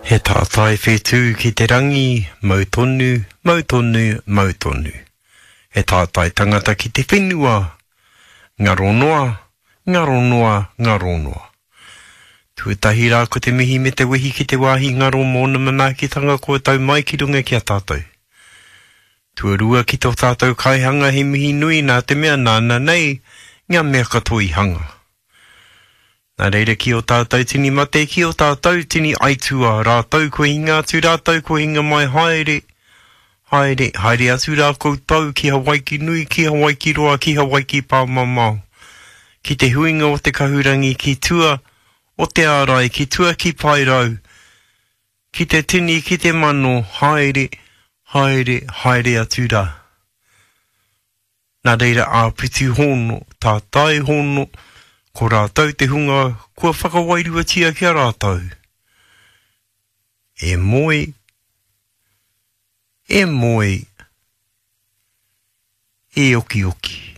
He tātai whetū ki te rangi, mautonu, mautonu, mautonu. He tātai tangata ki te whenua, ngaronoa, ngaronoa, ngaronoa. Tuatahi rā ko te mihi me te wehi ki te wāhi ngaro mōna manaakitanga ko tau mai ki runga ki a tātou. Tuarua ki tō tātou kaihanga he mihi nui nā te mea nāna nei, ngā mea katoi hanga. Nā reira ki o tātou tini mate, ki o tātou tini aitua, rātou ko hinga atu, rātou ko hinga mai haere, haere, haere atu rā koutou ki Hawaii ki nui, ki Hawaii ki roa, ki Hawaii ki pāmamau. Ki te huinga o te kahurangi, ki tua o te ārai, ki tua ki pairau, ki te tini, ki te mano, haere, haere, haere atu rā. Nā reira āpitu hono, tātai hono, ko rātou te hunga, kua whakawairua tia ki a rātou. E moe, e oki oki.